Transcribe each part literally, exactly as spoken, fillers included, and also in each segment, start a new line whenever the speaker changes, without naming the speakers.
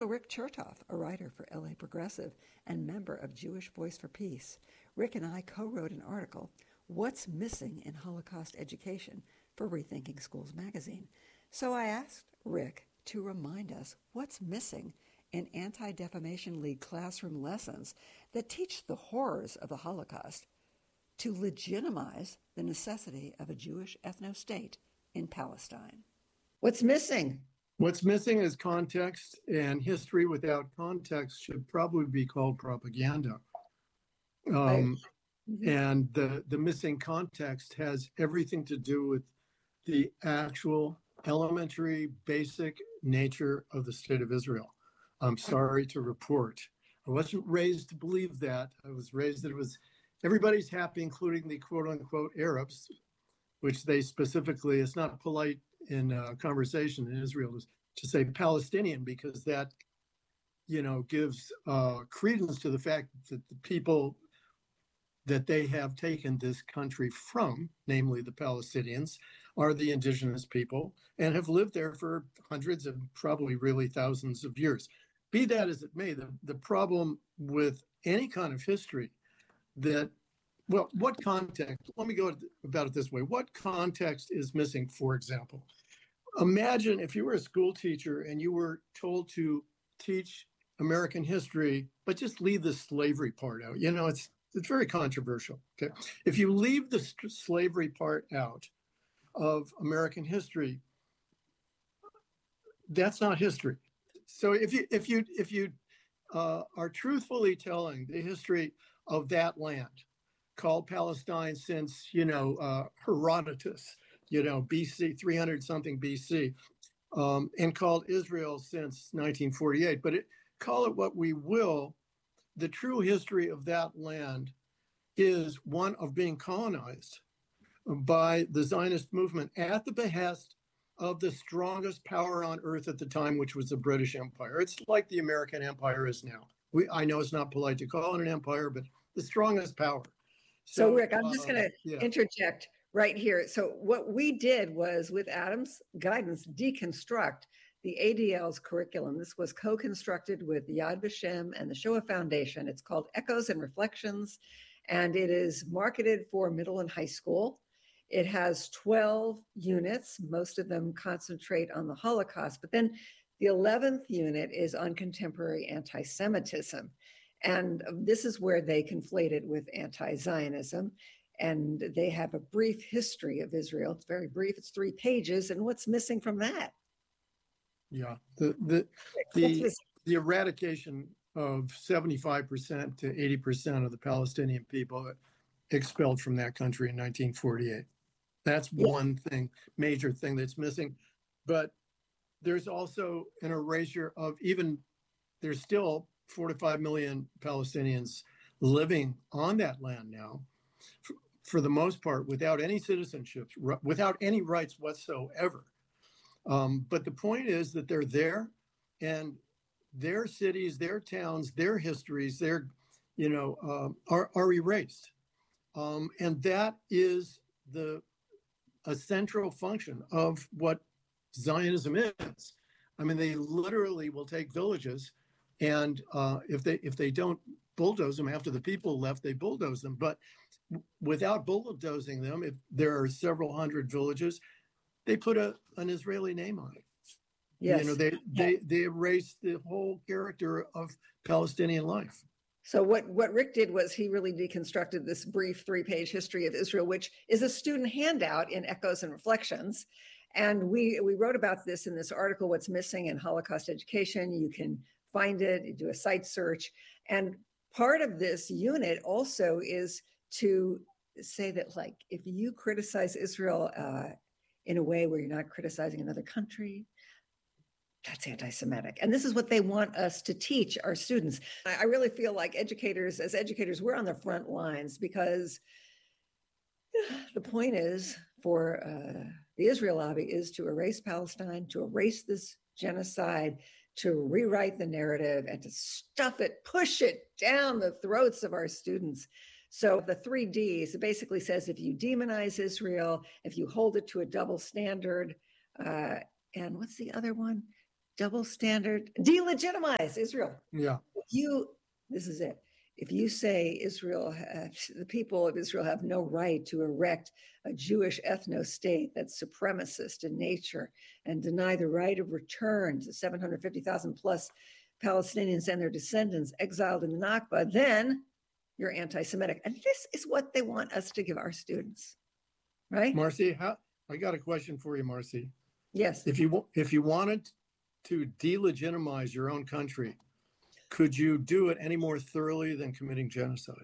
Rick Chertoff, a writer for L A Progressive and member of Jewish Voice for Peace. Rick and I co-wrote an article, What's Missing in Holocaust Education, for Rethinking Schools magazine. So I asked Rick to remind us what's missing in Anti-Defamation League classroom lessons that teach the horrors of the Holocaust to legitimize the necessity of a Jewish ethno-state in Palestine. What's missing?
What's missing is context, and history without context should probably be called propaganda. Um, mm-hmm. And the, the missing context has everything to do with the actual elementary, basic nature of the State of Israel. I'm sorry to report. I wasn't raised to believe that. I was raised that it was everybody's happy, including the quote unquote Arabs, which they specifically, it's not polite in a conversation in Israel to, to say Palestinian, because that, you know, gives uh, credence to the fact that the people that they have taken this country from, namely the Palestinians, are the indigenous people and have lived there for hundreds and probably really thousands of years. Be that as it may, the, the problem with any kind of history that, well, what context, let me go about it this way. What context is missing, for example? Imagine if you were a school teacher and you were told to teach American history, but just leave the slavery part out. You know, it's it's very controversial. Okay, if you leave the st- slavery part out of American history, that's not history. So if you if you if you uh, are truthfully telling the history of that land, called Palestine since you know uh, Herodotus, you know B C three hundred something B C, um, and called Israel since nineteen forty-eight, but it, call it what we will, the true history of that land is one of being colonized by the Zionist movement at the behest of the strongest power on earth at the time, which was the British Empire. It's like the American Empire is now. We, I know it's not polite to call it an empire, but the strongest power.
So, so Rick, I'm uh, just going to yeah. interject right here. So what we did was, with Adam's guidance, deconstruct the A D L's curriculum. This was co-constructed with Yad Vashem and the Shoah Foundation. It's called Echoes and Reflections, and it is marketed for middle and high school. It has twelve units. Most of them concentrate on the Holocaust, but then the eleventh unit is on contemporary anti-Semitism. And this is where they conflate it with anti-Zionism. And they have a brief history of Israel. It's very brief. It's three pages. And what's missing from that?
Yeah, the the the, the eradication of seventy-five percent to eighty percent of the Palestinian people expelled from that country in nineteen forty-eight. That's yeah. one thing, major thing that's missing. But there's also an erasure of even, there's still four to five million Palestinians living on that land now, for, for the most part, without any citizenship, without any rights whatsoever. Um, but the point is that they're there, and their cities, their towns, their histories, their, you know, um, are, are erased. Um, and that is the a central function of what Zionism is. I mean, they literally will take villages, and uh, if they if they don't bulldoze them after the people left, they bulldoze them. But without bulldozing them, if there are several hundred villages, they put a an Israeli name on it. Yes. You know, they they they erase the whole character of Palestinian life.
So what, what Rick did was he really deconstructed this brief three-page history of Israel, which is a student handout in Echoes and Reflections. And we we wrote about this in this article, What's Missing in Holocaust Education. You can find it, you do a site search. And part of this unit also is to say that, like, if you criticize Israel uh, in a way where you're not criticizing another country, that's anti-Semitic. And this is what they want us to teach our students. I really feel like educators, as educators, we're on the front lines, because the point is for uh, the Israel lobby is to erase Palestine, to erase this genocide, to rewrite the narrative, and to stuff it, push it down the throats of our students. So the three Ds, it basically says if you demonize Israel, if you hold it to a double standard, uh, and what's the other one? double standard, delegitimize Israel.
Yeah.
You, this is it. If you say Israel, uh, the people of Israel have no right to erect a Jewish ethno-state that's supremacist in nature and deny the right of return to seven hundred fifty thousand plus Palestinians and their descendants exiled in the Nakba, then you're anti-Semitic. And this is what they want us to give our students, right?
Marcy, how, I got a question for you, Marcy.
Yes.
If you if you wanted to delegitimize your own country, could you do it any more thoroughly than committing genocide?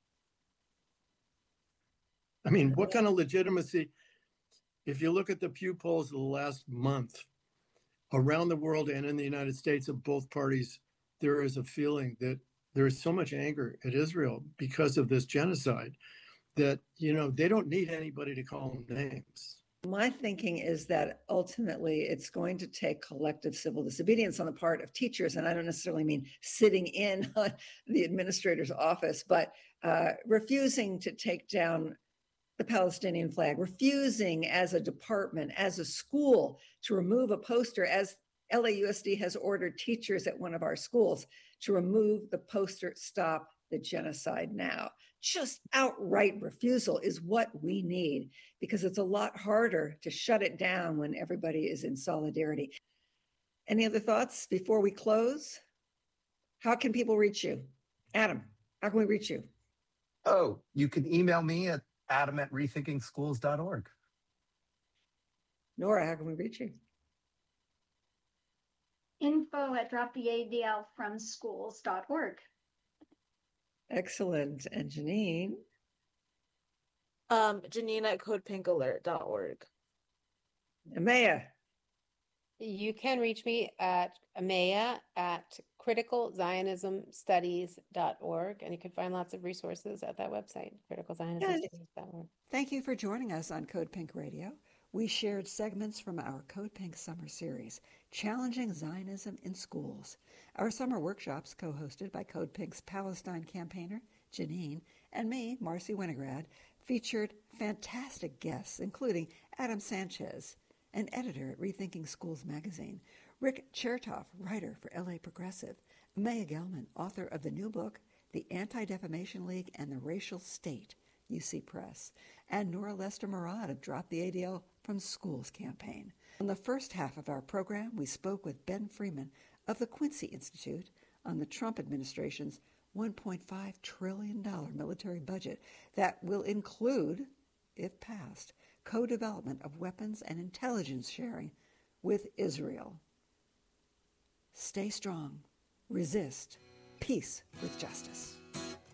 I mean, what kind of legitimacy, if you look at the Pew polls of the last month, around the world and in the United States of both parties, there is a feeling that there is so much anger at Israel because of this genocide that, you know, they don't need anybody to call them names.
My thinking is that ultimately it's going to take collective civil disobedience on the part of teachers. And I don't necessarily mean sitting in on the administrator's office, but uh, refusing to take down the Palestinian flag, refusing as a department, as a school, to remove a poster, as L A U S D has ordered teachers at one of our schools to remove the poster, "Stop the Genocide Now." Just outright refusal is what we need, because it's a lot harder to shut it down when everybody is in solidarity. Any other thoughts before we close? How can people reach you? Adam, how can we reach you?
Oh, you can email me at adam at rethinking schools dot org.
Nora, how can we reach you?
Info at drop the A D L from schools dot org.
Excellent. And Janine?
Um, Janine at code pink alert dot org.
Amaya?
You can reach me at Amaya at critical zionism studies dot org, and you can find lots of resources at that website, critical zionism studies dot org.
Thank you for joining us on Code Pink Radio. We shared segments from our Code Pink Summer Series, Challenging Zionism in Schools. Our summer workshops, co-hosted by Code Pink's Palestine campaigner, Janine, and me, Marcy Winograd, featured fantastic guests, including Adam Sanchez, an editor at Rethinking Schools magazine, Rick Chertoff, writer for L A Progressive, Maya Gelman, author of the new book, The Anti-Defamation League and the Racial State, U C Press, and Nora Lester-Murad of Drop the A D L from Schools campaign. On the first half of our program, we spoke with Ben Freeman of the Quincy Institute on the Trump administration's one point five trillion dollars military budget that will include, if passed, co-development of weapons and intelligence sharing with Israel. Stay strong, resist, peace with justice.